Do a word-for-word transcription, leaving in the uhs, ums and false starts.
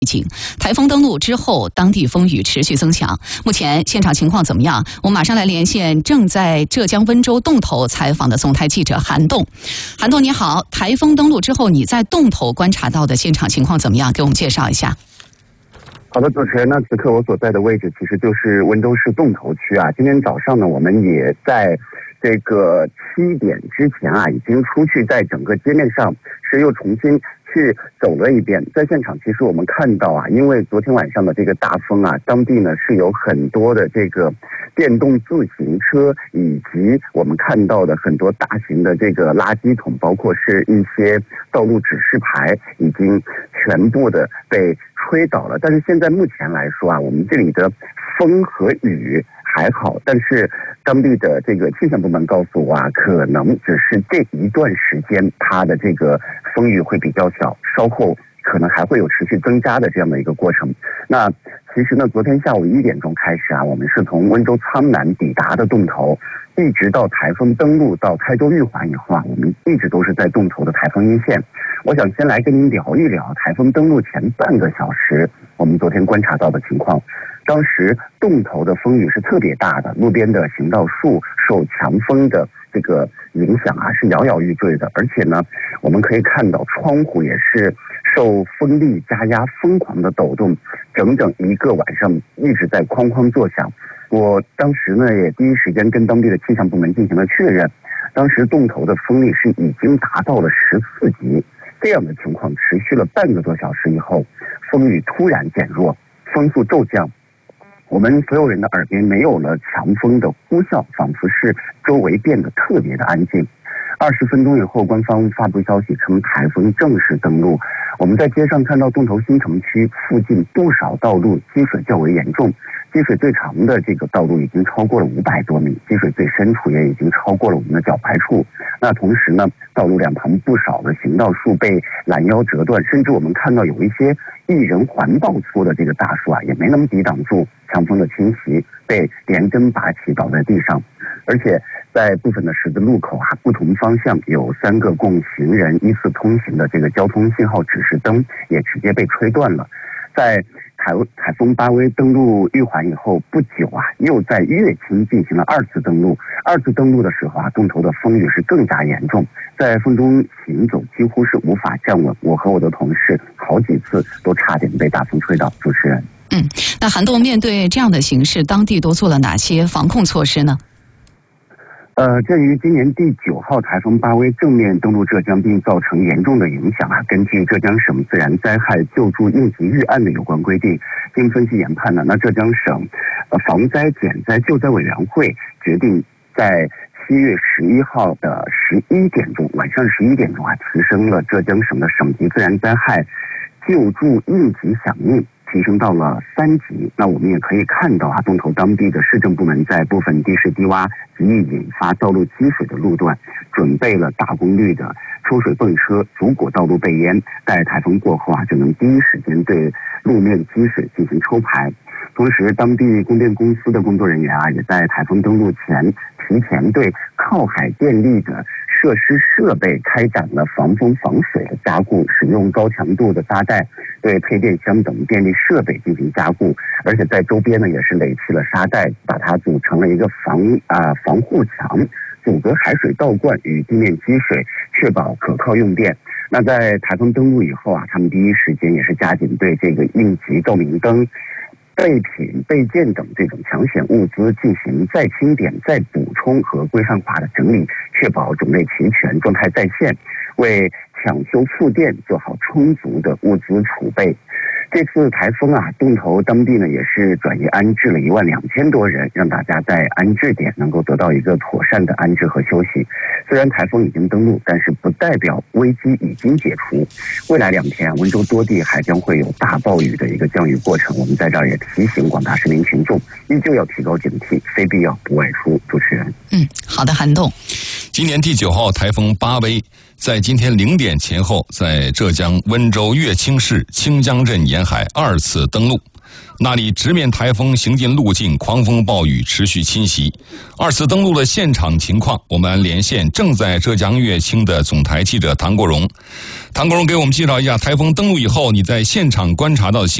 疫情，台风登陆之后，当地风雨持续增强。目前现场情况怎么样？我们马上来连线正在浙江温州洞头采访的总台记者韩栋。韩栋你好，台风登陆之后，你在洞头观察到的现场情况怎么样？给我们介绍一下。 好的，主持人，那此刻我所在的位置其实就是温州市洞头区啊。今天早上呢，我们也在这个七点之前啊，已经出去在整个街面上是又重新去走了一遍。在现场，其实我们看到啊，因为昨天晚上的这个大风啊，当地呢是有很多的这个电动自行车，以及我们看到的很多大型的这个垃圾桶，包括是一些道路指示牌，已经全部的被吹倒了。但是现在目前来说啊，我们这里的风和雨还好，但是当地的这个气象部门告诉我啊，可能只是这一段时间它的这个风雨会比较小，稍后可能还会有持续增加的这样的一个过程。那其实呢，昨天下午一点钟开始啊，我们是从温州苍南抵达的洞头，一直到台风登陆到开州玉环以后啊，我们一直都是在洞头的台风一线。我想先来跟您聊一聊台风登陆前半个小时我们昨天观察到的情况。当时洞头的风雨是特别大的，路边的行道树受强风的这个影响啊，是摇摇欲坠的。而且呢，我们可以看到窗户也是受风力加压疯狂的抖动，整整一个晚上一直在哐哐作响。我当时呢也第一时间跟当地的气象部门进行了确认，当时洞头的风力是已经达到了十四级。这样的情况持续了半个多小时以后，风雨突然减弱，风速骤降，我们所有人的耳边没有了强风的呼啸，仿佛是周围变得特别的安静。二十分钟以后，官方发布消息称台风正式登陆。我们在街上看到洞头新城区附近不少道路积水较为严重，积水最长的这个道路已经超过了五百多米，积水最深处也已经超过了我们的脚踝处。那同时呢，道路两旁不少的行道树被拦腰折断，甚至我们看到有一些一人环抱粗的这个大树啊，也没能抵挡住强风的侵袭，被连根拔起倒在地上。而且在部分的十字路口啊，不同方向有三个供行人依次通行的这个交通信号指示灯也直接被吹断了。在台台风巴威登陆玉环以后不久啊，又在乐清进行了二次登陆。二次登陆的时候啊，洞头的风雨是更加严重，在风中行走几乎是无法站稳。我和我的同事好几次都差点被大风吹倒。主持人， 嗯，那韩栋面对这样的形势，当地都做了哪些防控措施呢？ 呃，鉴于今年第九号台风巴威正面登陆浙江并造成严重的影响啊，根据浙江省自然灾害救助应急预案的有关规定，经分析研判呢，那浙江省呃防灾减灾救灾委员会决定在七月十一号的十一点钟，晚上十一点钟啊，提升了浙江省的省级自然灾害救助应急响应，提升到了三级。那我们也可以看到啊，洞头当地的市政部门在部分地势低洼极易引发道路积水的路段，准备了大功率的抽水泵车，阻裹道路被淹。待台风过后啊，就能第一时间对路面积水进行抽排。同时，当地供电公司的工作人员啊，也在台风登陆前提前对靠海电力的设施设备开展了防风防水的加固，使用高强度的扎带对配电箱等电力设备进行加固，而且在周边呢也是垒起了沙袋，把它组成了一个防啊、呃、防护墙，阻隔海水倒灌与地面积水，确保可靠用电。那在台风登陆以后啊，他们第一时间也是加紧对这个应急照明灯、备品备件等这种抢险物资进行再清点、再补充和规范化的整理，确保种类齐全、状态在线，为抢修复电做好充足的物资储备。这次台风啊，洞头当地呢也是转移安置了一万两千多人，让大家在安置点能够得到一个妥善的安置和休息。虽然台风已经登陆，但是不代表危机已经解除。未来两天，温州多地还将会有大暴雨的一个降雨过程。我们在这儿也提醒广大市民群众，依旧要提高警惕，非必要不外出。主持人， 嗯，好的，韩栋。 今年第九号台风巴威在今天零点前后，在浙江温州乐清市清江镇沿海二次登陆。 那里直面台风行进路径，狂风暴雨持续侵袭。二次登陆的现场情况，我们连线正在浙江乐清的总台记者唐国荣。唐国荣给我们介绍一下台风登陆以后你在现场观察到的